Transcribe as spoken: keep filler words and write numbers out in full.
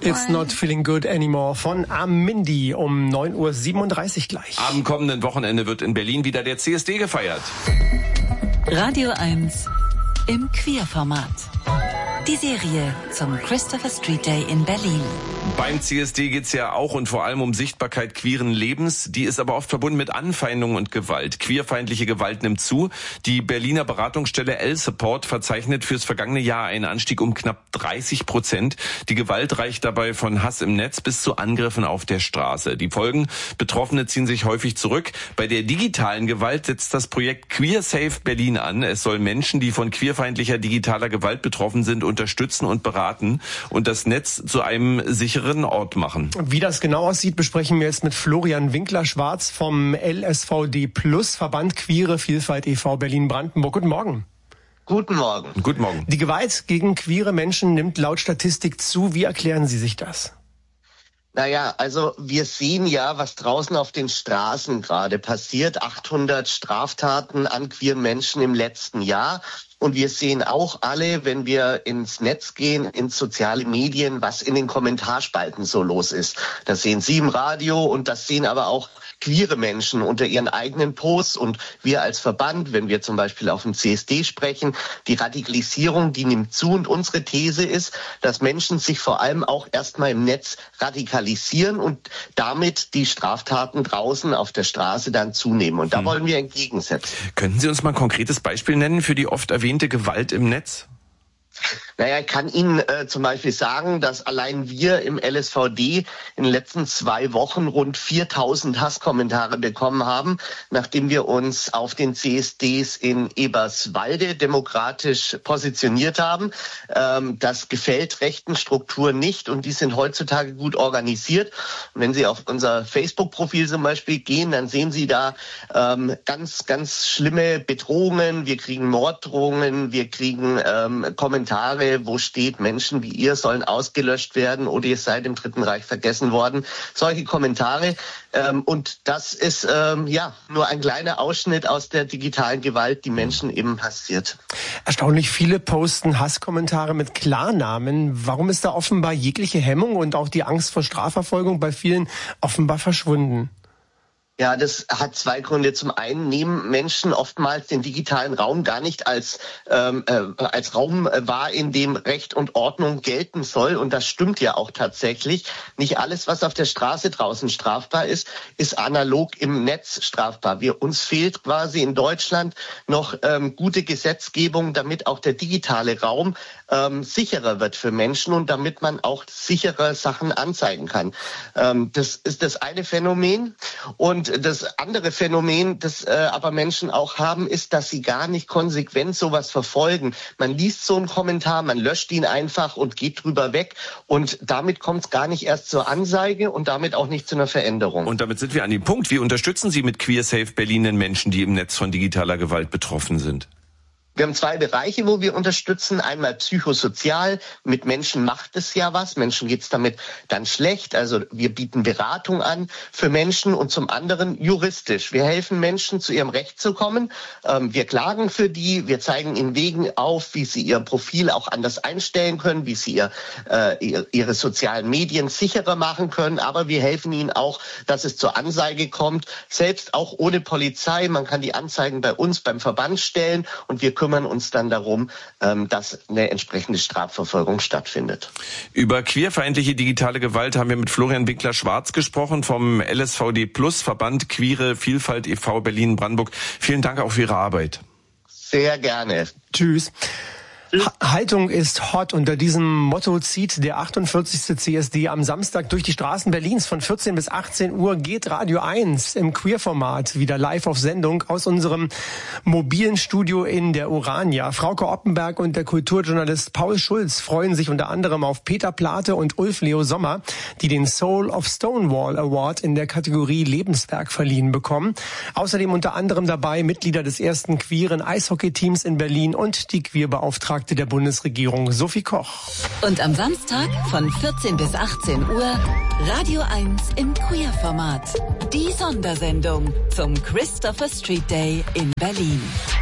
It's Not Feeling Good Anymore von Amindi um neun Uhr siebenunddreißig gleich. Am kommenden Wochenende wird in Berlin wieder der C S D gefeiert. Radio eins im Queerformat. Die Serie zum Christopher Street Day in Berlin. Beim C S D geht's ja auch und vor allem um Sichtbarkeit queeren Lebens. Die ist aber oft verbunden mit Anfeindungen und Gewalt. Queerfeindliche Gewalt nimmt zu. Die Berliner Beratungsstelle L-Support verzeichnet fürs vergangene Jahr einen Anstieg um knapp dreißig Prozent. Die Gewalt reicht dabei von Hass im Netz bis zu Angriffen auf der Straße. Die Folgen: Betroffene ziehen sich häufig zurück. Bei der digitalen Gewalt setzt das Projekt Queer Safe Berlin an. Es soll Menschen, die von queerfeindlicher digitaler Gewalt betroffen sind, unterstützen und beraten und das Netz zu einem sicheren Ort machen. Wie das genau aussieht, besprechen wir jetzt mit Florian Winkler-Schwarz vom L S V D Plus, Verband Queere Vielfalt e V Berlin-Brandenburg. Guten Morgen. Guten Morgen. Guten Morgen. Die Gewalt gegen queere Menschen nimmt laut Statistik zu. Wie erklären Sie sich das? Naja, also wir sehen ja, was draußen auf den Straßen gerade passiert. achthundert Straftaten an queeren Menschen im letzten Jahr. Und wir sehen auch alle, wenn wir ins Netz gehen, ins soziale Medien, was in den Kommentarspalten so los ist. Das sehen Sie im Radio und das sehen aber auch queere Menschen unter ihren eigenen Posts. Und wir als Verband, wenn wir zum Beispiel auf dem C S D sprechen, die Radikalisierung, die nimmt zu. Und unsere These ist, dass Menschen sich vor allem auch erstmal im Netz radikalisieren und damit die Straftaten draußen auf der Straße dann zunehmen. Und da hm. wollen wir entgegensetzen. Könnten Sie uns mal ein konkretes Beispiel nennen für die oft erwähnte Gewalt im Netz? Naja, ich kann Ihnen äh, zum Beispiel sagen, dass allein wir im L S V D in den letzten zwei Wochen rund viertausend Hasskommentare bekommen haben, nachdem wir uns auf den C S Ds in Eberswalde demokratisch positioniert haben. Ähm, das gefällt rechten Strukturen nicht und die sind heutzutage gut organisiert. Und wenn Sie auf unser Facebook-Profil zum Beispiel gehen, dann sehen Sie da ähm, ganz, ganz schlimme Bedrohungen. Wir kriegen Morddrohungen, wir kriegen ähm, Kommentare, wo steht, Menschen wie ihr sollen ausgelöscht werden oder ihr seid im Dritten Reich vergessen worden. Solche Kommentare. Ähm, und das ist ähm, ja nur ein kleiner Ausschnitt aus der digitalen Gewalt, die Menschen eben passiert. Erstaunlich viele posten Hasskommentare mit Klarnamen. Warum ist da offenbar jegliche Hemmung und auch die Angst vor Strafverfolgung bei vielen offenbar verschwunden? Ja, das hat zwei Gründe. Zum einen nehmen Menschen oftmals den digitalen Raum gar nicht als ähm, äh, als Raum wahr, in dem Recht und Ordnung gelten soll. Und das stimmt ja auch tatsächlich. Nicht alles, was auf der Straße draußen strafbar ist, ist analog im Netz strafbar. Wir, uns fehlt quasi in Deutschland noch ähm, gute Gesetzgebung, damit auch der digitale Raum ähm, sicherer wird für Menschen und damit man auch sicherer Sachen anzeigen kann. Ähm, das ist das eine Phänomen. Und das andere Phänomen, das äh, aber Menschen auch haben, ist, dass sie gar nicht konsequent sowas verfolgen. Man liest so einen Kommentar, man löscht ihn einfach und geht drüber weg. Und damit kommt es gar nicht erst zur Anzeige und damit auch nicht zu einer Veränderung. Und damit sind wir an dem Punkt. Wie unterstützen Sie mit Queer Safe Berlin den Menschen, die im Netz von digitaler Gewalt betroffen sind? Wir haben zwei Bereiche, wo wir unterstützen. Einmal psychosozial. Mit Menschen macht es ja was. Menschen geht's damit dann schlecht. Also wir bieten Beratung an für Menschen. Und zum anderen juristisch. Wir helfen Menschen, zu ihrem Recht zu kommen. Wir klagen für die. Wir zeigen ihnen Wegen auf, wie sie ihr Profil auch anders einstellen können, wie sie ihr, äh, ihre sozialen Medien sicherer machen können. Aber wir helfen ihnen auch, dass es zur Anzeige kommt. Selbst auch ohne Polizei. Man kann die Anzeigen bei uns beim Verband stellen und wir können kümmern uns dann darum, dass eine entsprechende Strafverfolgung stattfindet. Über queerfeindliche digitale Gewalt haben wir mit Florian Winkler-Schwarz gesprochen vom L S V D Plus, Verband Queere Vielfalt e V Berlin-Brandenburg. Vielen Dank auch für Ihre Arbeit. Sehr gerne. Tschüss. Haltung ist hot. Unter diesem Motto zieht der achtundvierzigste C S D am Samstag durch die Straßen Berlins. Von vierzehn bis achtzehn Uhr geht Radio eins im Queer-Format wieder live auf Sendung aus unserem mobilen Studio in der Urania. Frauke Oppenberg und der Kulturjournalist Paul Schulz freuen sich unter anderem auf Peter Plate und Ulf Leo Sommer, die den Soul of Stonewall Award in der Kategorie Lebenswerk verliehen bekommen. Außerdem unter anderem dabei Mitglieder des ersten queeren Eishockey-Teams in Berlin und die Queerbeauftragte der Bundesregierung Sophie Koch. Und am Samstag von vierzehn bis achtzehn Uhr Radio eins im Queer-Format. Die Sondersendung zum Christopher Street Day in Berlin.